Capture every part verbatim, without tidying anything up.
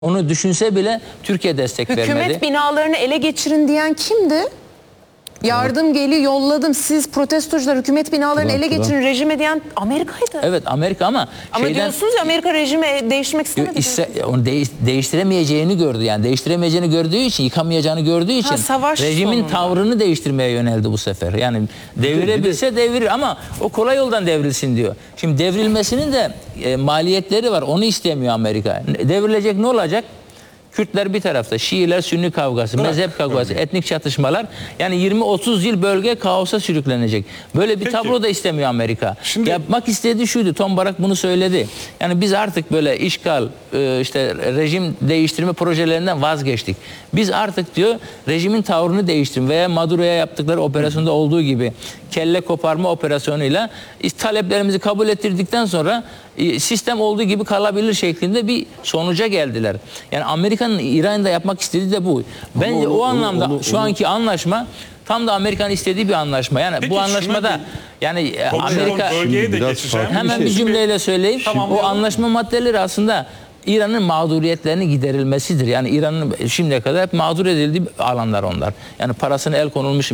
Onu düşünse bile Türkiye destek Hükümet vermedi. Hükümet binalarını ele geçirin diyen kimdi? Yardım geliyor, yolladım. Siz protestocular hükümet binalarını Trump, ele geçirin, Trump. rejime diyen Amerika'ydı. Evet, Amerika ama Ama şeyden, diyorsunuz ya Amerika rejimi değiştirmek istemedi. ise, onu değiş, değiştiremeyeceğini gördü. Yani değiştiremeyeceğini gördüğü için, yıkamayacağını gördüğü için Ha, savaş rejimin sonunda. tavrını değiştirmeye yöneldi bu sefer. Yani devirebilse devirir ama o kolay yoldan devrilsin diyor. Şimdi devrilmesinin de e, maliyetleri var. Onu istemiyor Amerika. Devrilecek ne olacak? Kürtler bir tarafta, Şiiler Sünni kavgası, Bırak, mezhep kavgası, öyle. etnik çatışmalar. Yani yirmi otuz yıl bölge kaosa sürüklenecek. Böyle bir Peki. tablo da istemiyor Amerika. Şimdi- Yapmak istediği şuydu. Tom Barak bunu söyledi. Yani biz artık böyle işgal, e, işte rejim değiştirme projelerinden vazgeçtik. Biz artık diyor rejimin tavrını değiştirin veya Maduro'ya yaptıkları operasyonda olduğu gibi kelle koparma operasyonuyla taleplerimizi kabul ettirdikten sonra e, sistem olduğu gibi kalabilir şeklinde bir sonuca geldiler. Yani Amerika'nın İran'da yapmak istediği de bu. Bence onu- o anlamda onu- şu onu- anki anlaşma tam da Amerika'nın istediği bir anlaşma. Yani Peki, bu anlaşmada şuna yani e, Komisyon Amerika bölgeye de Biraz geçeceğim. farklı hemen bir bir şey. cümleyle söyleyeyim. Tamam, o diyorum. anlaşma maddeleri aslında İran'ın mağduriyetlerinin giderilmesidir. Yani İran'ın şimdiye kadar hep mağdur edildiği alanlar onlar. Yani parasına el konulmuş,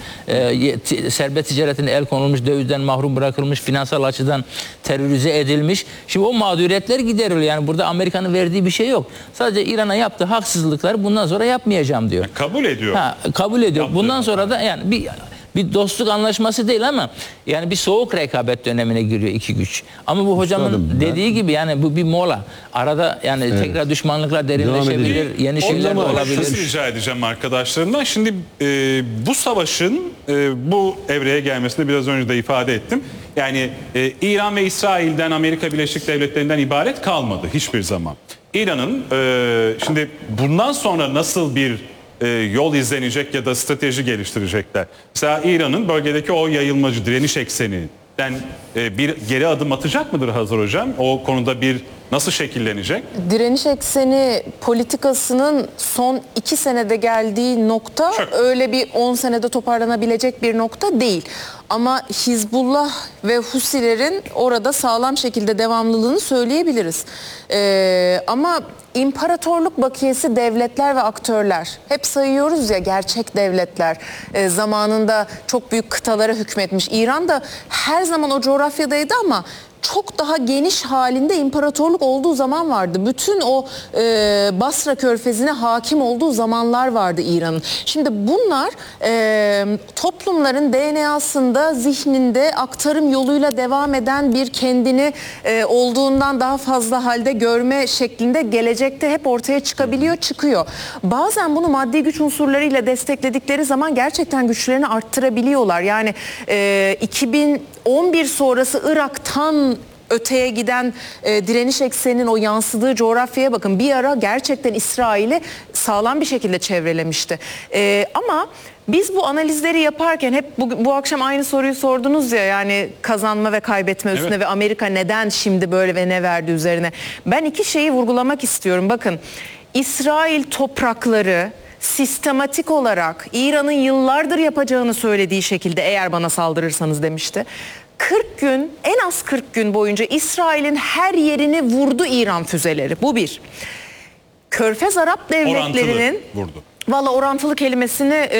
e, serbest ticaretine el konulmuş, dövizden mahrum bırakılmış, finansal açıdan terörize edilmiş. Şimdi o mağduriyetler gideriliyor. Yani burada Amerika'nın verdiği bir şey yok. Sadece İran'a yaptığı haksızlıkları bundan sonra yapmayacağım diyor. Kabul ediyor. Ha, kabul ediyor. Yaptığı Bundan sonra da yani bir bir dostluk anlaşması değil ama yani bir soğuk rekabet dönemine giriyor iki güç. Ama bu hocamın Üstadım, ben- dediği gibi yani bu bir mola. Arada yani Evet. tekrar düşmanlıklar derinleşebilir, edelim. yeni şeyler de Ortalama olabilir. olabilir. rica edeceğim arkadaşlarımdan. Şimdi e, bu savaşın e, bu evreye gelmesini biraz önce de ifade ettim. Yani e, İran ve İsrail'den Amerika Birleşik Devletleri'nden ibaret kalmadı hiçbir zaman. İran'ın e, şimdi bundan sonra nasıl bir e, yol izlenecek ya da strateji geliştirecekler? Mesela İran'ın bölgedeki o yayılmacı direniş ekseninden e, bir geri adım atacak mıdır Hazır Hocam? O konuda bir nasıl şekillenecek? Direniş ekseni politikasının son iki senede geldiği nokta Çok. öyle bir on senede toparlanabilecek bir nokta değil. Ama Hizbullah ve Husilerin orada sağlam şekilde devamlılığını söyleyebiliriz. Ee, ama imparatorluk bakiyesi devletler ve aktörler. Hep sayıyoruz ya gerçek devletler. Ee, zamanında çok büyük kıtalara hükmetmiş. İran da her zaman o coğrafyadaydı ama çok daha geniş halinde imparatorluk olduğu zaman vardı. Bütün o e, Basra Körfezi'ne hakim olduğu zamanlar vardı İran'ın. Şimdi bunlar e, toplumların D N A'sında, zihninde aktarım yoluyla devam eden bir kendini e, olduğundan daha fazla halde görme şeklinde gelecekte hep ortaya çıkabiliyor, çıkıyor. Bazen bunu maddi güç unsurlarıyla destekledikleri zaman gerçekten güçlerini arttırabiliyorlar. Yani e, iki bin on bir sonrası Irak'tan öteye giden e, direniş ekseninin o yansıdığı coğrafyaya bakın. Bir ara gerçekten İsrail'i sağlam bir şekilde çevrelemişti. E, ama biz bu analizleri yaparken hep bu, bu akşam aynı soruyu sordunuz ya, yani kazanma ve kaybetme üstüne, Evet. ve Amerika neden şimdi böyle ve ne verdi üzerine. Ben iki şeyi vurgulamak istiyorum. Bakın, İsrail toprakları sistematik olarak İran'ın yıllardır yapacağını söylediği şekilde eğer bana saldırırsanız demişti. kırk gün, en az kırk gün boyunca İsrail'in her yerini vurdu İran füzeleri. Bu bir. Körfez Arap devletlerinin... Orantılı vurdu. Valla orantılı kelimesini e,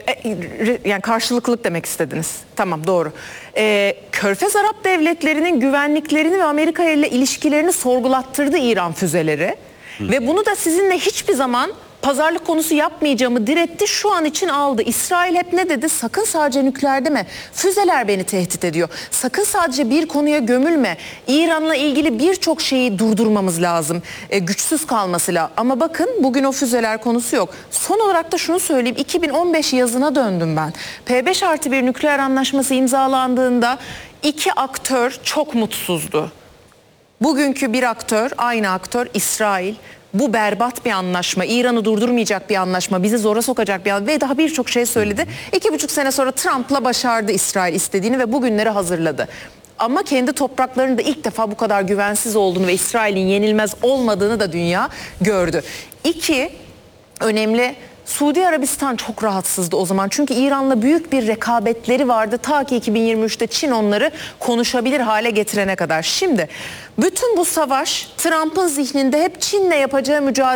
e, yani karşılıklılık demek istediniz. Tamam, doğru. E, Körfez Arap devletlerinin güvenliklerini ve Amerika ile ilişkilerini sorgulattırdı İran füzeleri. Hı. Ve bunu da sizinle hiçbir zaman pazarlık konusu yapmayacağımı diretti, şu an için aldı. İsrail hep ne dedi? Sakın sadece nükleer deme. Füzeler beni tehdit ediyor. Sakın sadece bir konuya gömülme. İran'la ilgili birçok şeyi durdurmamız lazım. E, güçsüz kalması lazım. Ama bakın bugün o füzeler konusu yok. Son olarak da şunu söyleyeyim. iki bin on beş yazına döndüm ben. P beş artı bir nükleer anlaşması imzalandığında iki aktör çok mutsuzdu. Bugünkü bir aktör, aynı aktör İsrail. Bu berbat bir anlaşma, İran'ı durdurmayacak bir anlaşma, bizi zora sokacak bir anlaşma ve daha birçok şey söyledi. İki buçuk sene sonra Trump'la başardı İsrail istediğini ve bugünleri hazırladı. Ama kendi topraklarında ilk defa bu kadar güvensiz olduğunu ve İsrail'in yenilmez olmadığını da dünya gördü. İki, önemli Suudi Arabistan çok rahatsızdı o zaman. Çünkü İran'la büyük bir rekabetleri vardı. Ta ki iki bin yirmi üçte Çin onları konuşabilir hale getirene kadar. Şimdi bütün bu savaş Trump'ın zihninde hep Çin'le yapacağı mücadele